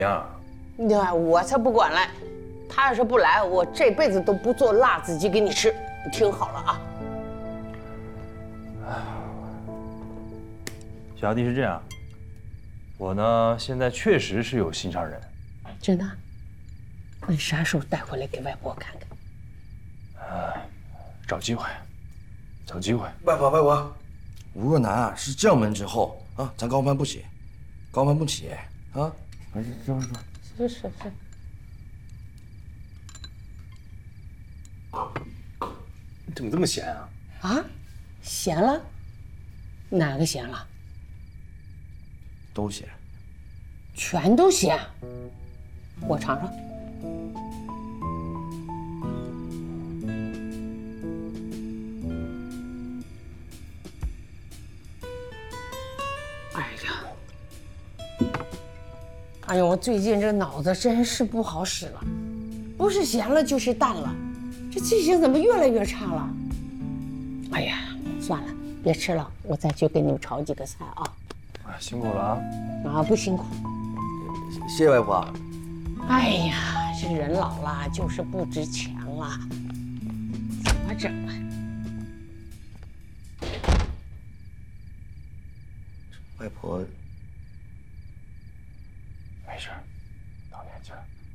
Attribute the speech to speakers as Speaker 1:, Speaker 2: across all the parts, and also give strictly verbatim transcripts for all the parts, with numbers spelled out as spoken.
Speaker 1: 呀？
Speaker 2: 那我才不管嘞！他要是不来，我这辈子都不做辣子鸡给你吃。你听好了啊！
Speaker 1: 小阿弟是这样，我呢现在确实是有心上人。
Speaker 2: 真的？那你啥时候带回来给外婆看看？
Speaker 1: 呃，找机会，找机会。
Speaker 3: 外婆，外婆，吴若楠啊是将门之后啊，咱高攀不起，高攀不起啊！没事，这么说。
Speaker 2: 是是是。
Speaker 1: 你怎么这么闲啊？
Speaker 2: 啊，咸了？哪个咸了？
Speaker 3: 都咸。
Speaker 2: 全都咸。我尝尝。哎呀，哎呀，我最近这脑子真是不好使了，不是咸了就是淡了，这记性怎么越来越差了？哎呀，算了，别吃了，我再去给你们炒几个菜啊。
Speaker 1: 啊，辛苦了啊！
Speaker 2: 啊，不辛苦。
Speaker 3: 谢谢外婆。
Speaker 2: 哎呀，这人老了就是不值钱了，怎么整啊？
Speaker 3: 外婆，
Speaker 1: 没事，老年轻。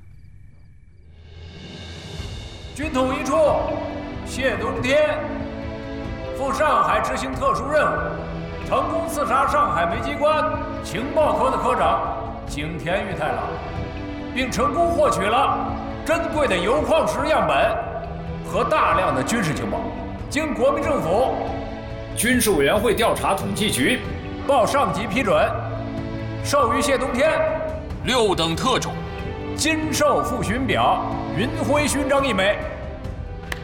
Speaker 4: 军统一处，谢冬天赴上海执行特殊任务，成功刺杀上海煤机关情报科的科长景田裕太郎，并成功获取了珍贵的铀矿石样本和大量的军事情报。经国民政府军事委员会调查统计局报上级批准，授予谢冬天六等特种金绶复勋表、云徽勋章一枚。